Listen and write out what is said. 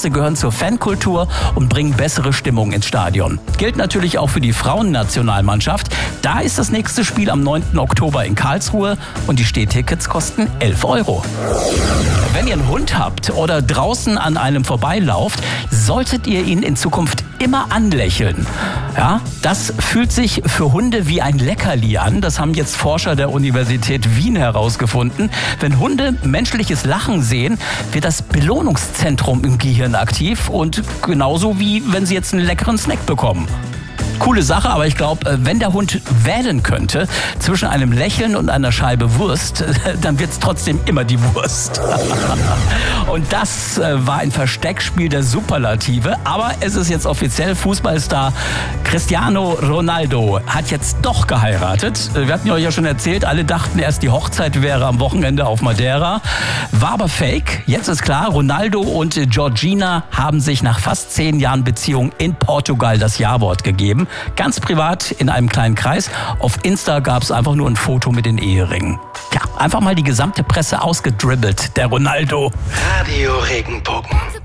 Erlebnisse gehören zur Fankultur und bringen bessere Stimmung ins Stadion. Gilt natürlich auch für die Frauennationalmannschaft. Da ist das nächste Spiel am 9. Oktober in Karlsruhe und die Stehtickets kosten 11 €. Wenn ihr einen Hund habt oder draußen an einem vorbeilauft, solltet ihr ihn in Zukunft immer anlächeln. Ja, das fühlt sich für Hunde wie ein Leckerli an. Das haben jetzt Forscher der Universität Wien herausgefunden. Wenn Hunde menschliches Lachen sehen, wird das Belohnungszentrum im Gehirn aktiv und genauso wie wenn sie jetzt einen leckeren Snack bekommen. Coole Sache, aber ich glaube, wenn der Hund wählen könnte zwischen einem Lächeln und einer Scheibe Wurst, dann wird es trotzdem immer die Wurst. Und das war ein Versteckspiel der Superlative, aber es ist jetzt offiziell, Fußballstar Cristiano Ronaldo hat jetzt doch geheiratet. Wir hatten euch ja schon erzählt, alle dachten erst, die Hochzeit wäre am Wochenende auf Madeira. War aber fake. Jetzt ist klar, Ronaldo und Georgina haben sich nach fast 10 Jahren Beziehung in Portugal das Ja-Wort gegeben. Ganz privat in einem kleinen Kreis. Auf Insta gab es einfach nur ein Foto mit den Eheringen. Ja, einfach mal die gesamte Presse ausgedribbelt, der Ronaldo. Radio Regenbogen.